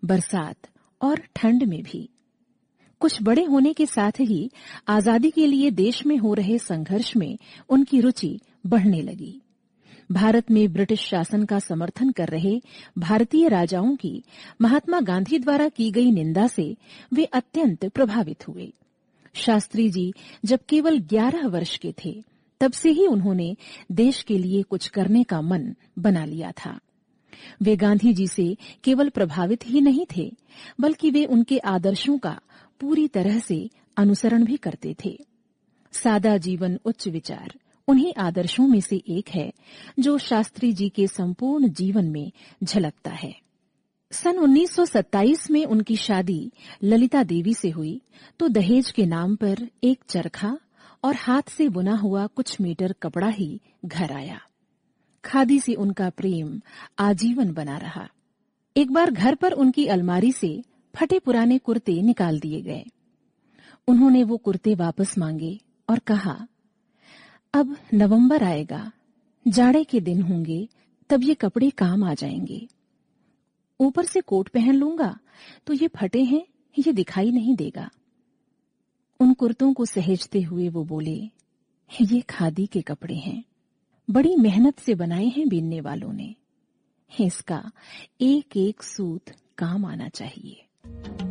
बरसात और ठंड में भी। कुछ बड़े होने के साथ ही आजादी के लिए देश में हो रहे संघर्ष में उनकी रुचि बढ़ने लगी। भारत में ब्रिटिश शासन का समर्थन कर रहे भारतीय राजाओं की महात्मा गांधी द्वारा की गई निंदा से वे अत्यंत प्रभावित हुए। शास्त्री जी जब केवल 11 वर्ष के थे, तब से ही उन्होंने देश के लिए कुछ करने का मन बना लिया था। वे गांधी जी से केवल प्रभावित ही नहीं थे, बल्कि वे उनके आदर्शों का पूरी तरह से अनुसरण भी करते थे। सादा जीवन उच्च विचार उन्हीं आदर्शों में से एक है जो शास्त्री जी के संपूर्ण जीवन में झलकता है। सन 1927 में उनकी शादी ललिता देवी से हुई तो दहेज के नाम पर एक चरखा और हाथ से बुना हुआ कुछ मीटर कपड़ा ही घर आया। खादी से उनका प्रेम आजीवन बना रहा। एक बार घर पर उनकी अलमारी से फटे पुराने कुर्ते निकाल दिए गए। उन्होंने वो कुर्ते वापस मांगे और कहा, अब नवंबर आएगा, जाड़े के दिन होंगे, तब ये कपड़े काम आ जाएंगे। ऊपर से कोट पहन लूंगा तो ये फटे हैं, ये दिखाई नहीं देगा। उन कुर्तों को सहेजते हुए वो बोले, ये खादी के कपड़े हैं, बड़ी मेहनत से बनाए हैं बीनने वालों ने, इसका एक एक सूत काम आना चाहिए।